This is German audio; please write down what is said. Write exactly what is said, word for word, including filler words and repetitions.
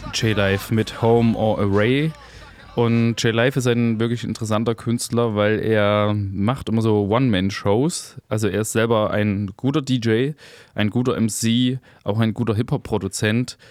J-Live mit Home or Away. Und J-Live ist ein wirklich interessanter Künstler, weil er macht immer so One-Man-Shows. Also er ist selber ein guter D J, ein guter M C, auch ein guter Hip-Hop-Produzent